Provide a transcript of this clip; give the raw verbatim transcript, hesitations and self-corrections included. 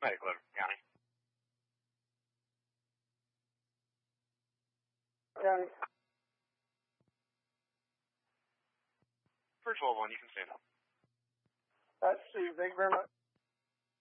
Medic eleven County. County. For twelve one, you can stand up. That's Steve. Thank you very much.